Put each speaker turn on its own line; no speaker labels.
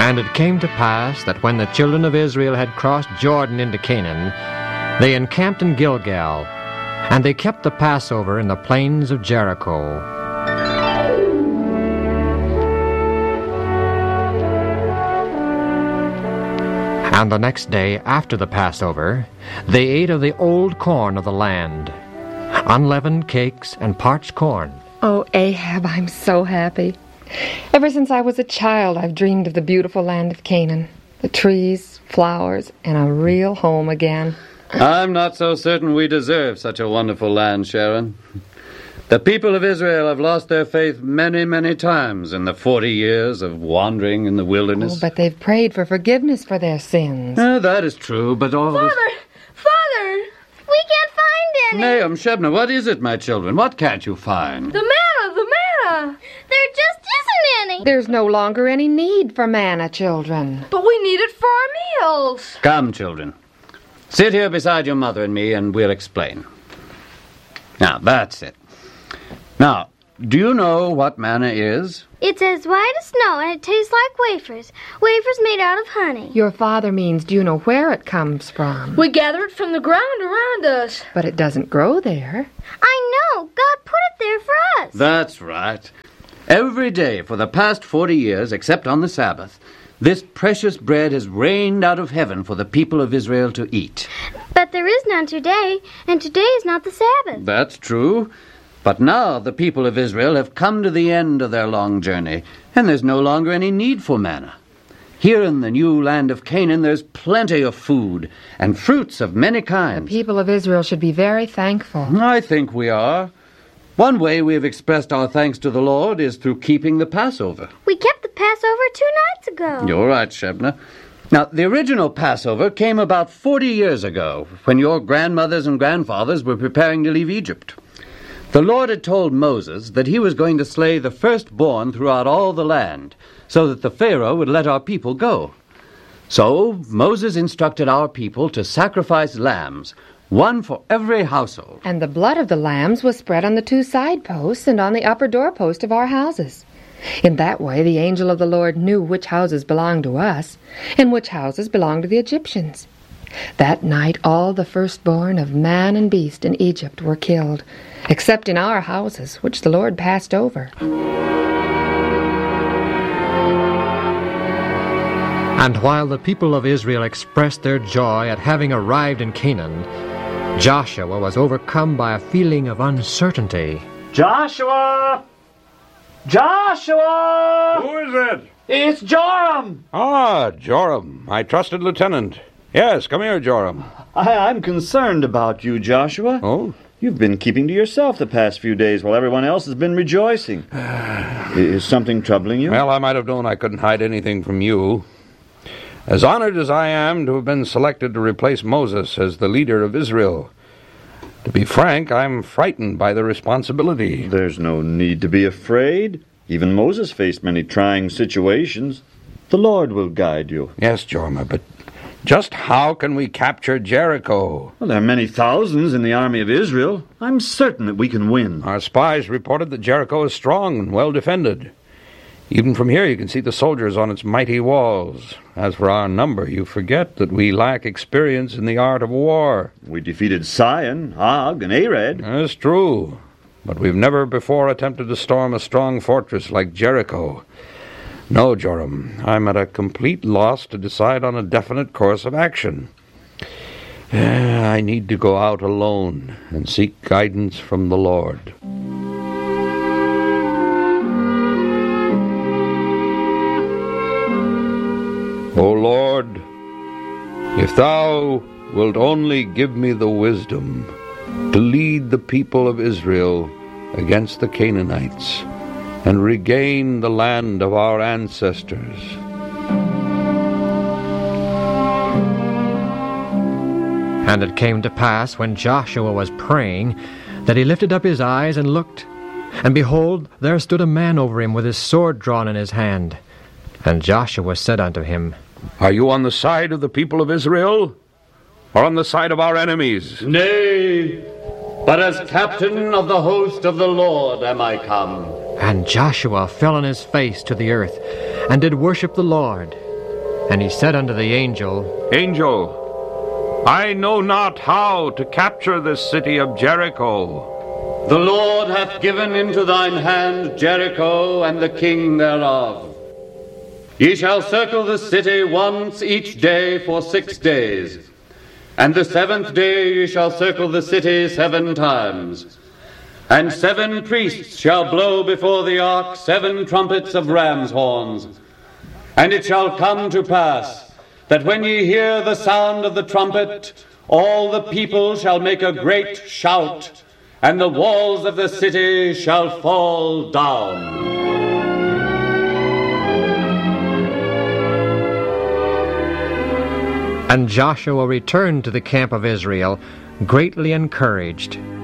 And it came to pass that when the children of Israel had crossed Jordan into Canaan, they encamped in Gilgal, and they kept the Passover in the plains of Jericho. And the next day after the Passover, they ate of the old corn of the land, unleavened cakes and parched corn.
Oh, Ahab, I'm so happy. Ever since I was a child, I've dreamed of the beautiful land of Canaan. The trees, flowers, and a real home again.
I'm not so certain we deserve such a wonderful land, Sharon. The people of Israel have lost their faith many, many times in the 40 years of wandering in the wilderness.
Oh, but they've prayed for forgiveness for their sins.
That is true, but all
Father! Father! We can't find any!
Nahum, Shebna, what is it, my children? What can't you find?
The manna! The manna! There just isn't any!
There's no longer any need for manna, children.
But we need it for our meals!
Come, children. Sit here beside your mother and me, and we'll explain. Now, that's it. Now, do you know what manna is?
It's as white as snow, and it tastes like wafers. Wafers made out of honey.
Your father means, do you know where it comes from?
We gather it from the ground around us.
But it doesn't grow there.
I know. God put it there for us.
That's right. Every day for the past 40 years, except on the Sabbath, this precious bread has rained out of heaven for the people of Israel to eat.
But there is none today, and today is not the Sabbath.
That's true. But now the people of Israel have come to the end of their long journey, and there's no longer any need for manna. Here in the new land of Canaan, there's plenty of food and fruits of many kinds.
The people of Israel should be very thankful.
I think we are. One way we have expressed our thanks to the Lord is through keeping the Passover.
We kept the Passover 2 nights ago.
You're right, Shebna. Now, the original Passover came about 40 years ago, when your grandmothers and grandfathers were preparing to leave Egypt. The Lord had told Moses that he was going to slay the firstborn throughout all the land, so that the Pharaoh would let our people go. So Moses instructed our people to sacrifice lambs, one for every household.
And the blood of the lambs was spread on the 2 side posts and on the upper doorpost of our houses. In that way the angel of the Lord knew which houses belonged to us and which houses belonged to the Egyptians. That night all the firstborn of man and beast in Egypt were killed, except in our houses, which the Lord passed over.
And while the people of Israel expressed their joy at having arrived in Canaan, Joshua was overcome by a feeling of uncertainty.
Joshua! Joshua!
Who is it?
It's Joram!
Ah, Joram, my trusted lieutenant. Yes, come here, Joram.
I'm concerned about you, Joshua.
Oh?
You've been keeping to yourself the past few days while everyone else has been rejoicing. Is something troubling you?
Well, I might have known I couldn't hide anything from you. As honored as I am to have been selected to replace Moses as the leader of Israel, to be frank, I'm frightened by the responsibility.
There's no need to be afraid. Even Moses faced many trying situations. The Lord will guide you.
Yes, Jorma, but just how can we capture Jericho?
Well, there are many thousands in the army of Israel. I'm certain that we can win.
Our spies reported that Jericho is strong and well defended. Even from here you can see the soldiers on its mighty walls. As for our number, you forget that we lack experience in the art of war.
We defeated Sihon, Og, and Arad.
That's true. But we've never before attempted to storm a strong fortress like Jericho. No, Joram, I'm at a complete loss to decide on a definite course of action. I need to go out alone and seek guidance from the Lord. O Lord, if thou wilt only give me the wisdom to lead the people of Israel against the Canaanites and regain the land of our ancestors.
And it came to pass, when Joshua was praying, that he lifted up his eyes and looked, and behold, there stood a man over him with his sword drawn in his hand. And Joshua said unto him,
Are you on the side of the people of Israel, or on the side of our enemies?
Nay, but as captain of the host of the Lord am I come.
And Joshua fell on his face to the earth, and did worship the Lord. And he said unto the angel,
Angel, I know not how to capture this city of Jericho.
The Lord hath given into thine hand Jericho and the king thereof. Ye shall circle the city once each day for 6 days. And the 7th day ye shall circle the city 7 times. And 7 priests shall blow before the ark 7 trumpets of ram's horns. And it shall come to pass, that when ye hear the sound of the trumpet, all the people shall make a great shout, and the walls of the city shall fall down.
And Joshua returned to the camp of Israel, greatly encouraged,